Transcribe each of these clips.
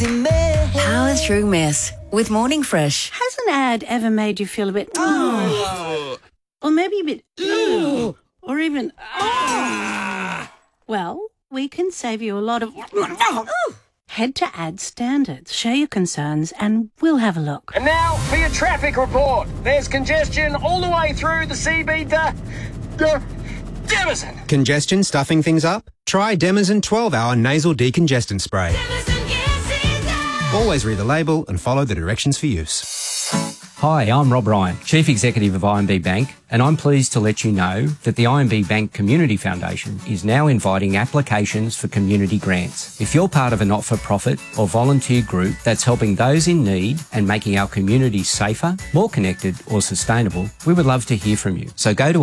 Power through mess with Morning Fresh. Has an ad ever made you feel a bit... or maybe a bit... or even... Well, we can save you a lot of... Head to Ad Standards, share your concerns, and we'll have a look. And now for your traffic report. There's congestion all the way through the CB Demison. Congestion stuffing things up? Try Demison 12-hour nasal decongestant spray. Always read the label and follow the directions for use. Hi, I'm Rob Ryan, Chief Executive of IMB Bank, and I'm pleased to let you know that the IMB Bank Community Foundation is now inviting applications for community grants. If you're part of a not-for-profit or volunteer group that's helping those in need and making our communities safer, more connected or sustainable, we would love to hear from you. So go to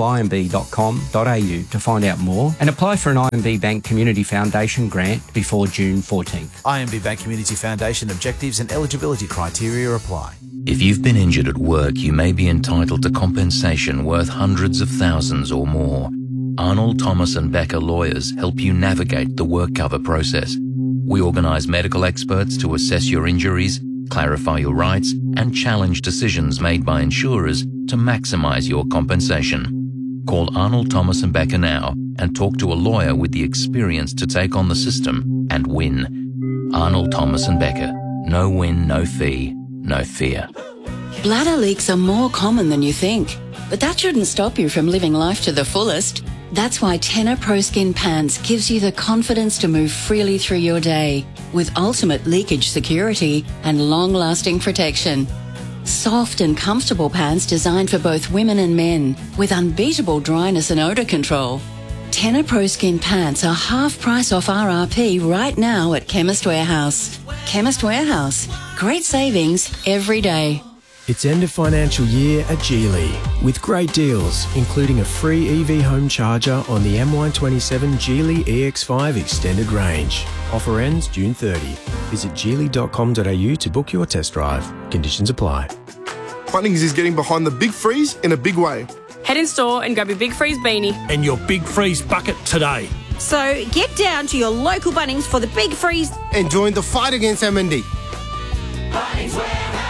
imb.com.au to find out more and apply for an IMB Bank Community Foundation grant before June 14th. IMB Bank Community Foundation objectives and eligibility criteria apply. If you've been injured at work, you may be entitled to compensation worth hundreds of thousands or more. Arnold, Thomas and Becker lawyers help you navigate the work cover process. We organise medical experts to assess your injuries, clarify your rights and challenge decisions made by insurers to maximise your compensation. Call Arnold, Thomas and Becker now and talk to a lawyer with the experience to take on the system and win. Arnold, Thomas and Becker. No win, no fee, no fear. Bladder leaks are more common than you think, but that shouldn't stop you from living life to the fullest. That's why Tena Pro Skin Pants gives you the confidence to move freely through your day with ultimate leakage security and long-lasting protection. Soft and comfortable pants designed for both women and men with unbeatable dryness and odour control. Tena Pro Skin Pants are half price off RRP right now at Chemist Warehouse. Chemist Warehouse. Great savings every day. It's end of financial year at Geely with great deals, including a free EV home charger on the MY27 Geely EX5 extended range. Offer ends June 30. Visit geely.com.au to book your test drive. Conditions apply. Bunnings is getting behind the Big Freeze in a big way. Head in store and grab your Big Freeze beanie and your Big Freeze bucket today. So get down to your local Bunnings for the Big Freeze and join the fight against MND. Bunnings Warehouse.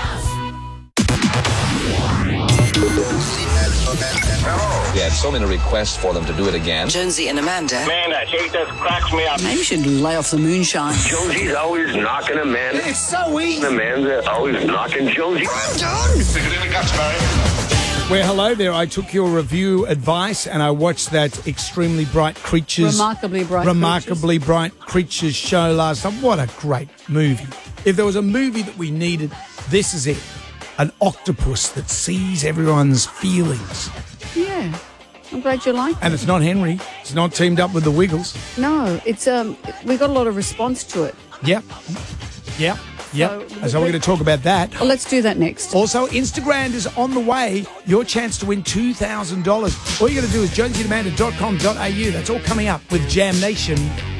We had so many requests for them to do it again. Jonesy and Amanda. Man, that shit just cracks me up. Maybe you should lay off the moonshine. Jonesy's always knocking Amanda. It's so easy. Amanda always knocking Jonesy. I'm done. Stick it in the guts, Barry. Well, hello there. I took your review advice and I watched that Extremely Bright Creatures... Remarkably Bright Creatures show last night. What a great movie. If there was a movie that we needed, this is it. An octopus that sees everyone's feelings. Yeah. I'm glad you like it. And it's not Henry. It's not teamed up with the Wiggles. No, it's we got a lot of response to it. Yep. So we're going to talk about that. Well, let's do that next. Also, Instagram is on the way. Your chance to win $2,000. All you got to do is jonesyandamanda.com.au. That's all coming up with Jam Nation